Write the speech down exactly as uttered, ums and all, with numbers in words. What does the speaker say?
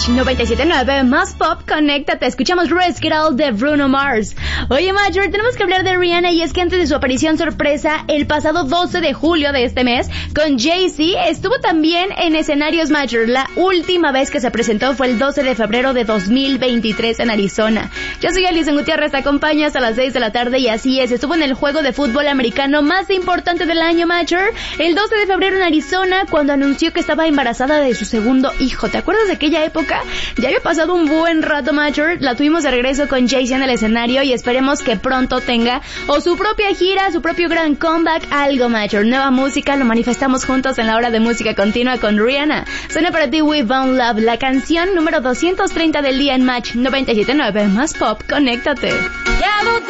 Match noventa y siete punto nueve, más pop, conéctate. Escuchamos Risk It All de Bruno Mars. Oye, Major, tenemos que hablar de Rihanna, y es que antes de su aparición sorpresa el pasado doce de julio de este mes con Jay-Z, estuvo también en escenarios, Major. La última vez que se presentó fue el doce de febrero de dos mil veintitrés en Arizona. Yo soy Alison Gutiérrez, te acompaño hasta las seis de la tarde, y así es, estuvo en el juego de fútbol americano más importante del año, Major, el doce de febrero en Arizona, cuando anunció que estaba embarazada de su segundo hijo. ¿Te acuerdas de aquella época? Ya había pasado un buen rato, Major. La tuvimos de regreso con Jay-Z en el escenario, y esperemos que pronto tenga o su propia gira, su propio gran comeback, algo, Major. Nueva música, lo manifestamos juntos en la hora de música continua con Rihanna. Suena para ti We Found Love, la canción número doscientos treinta del día en Match noventa y siete punto nueve, más pop, conéctate. Yeah,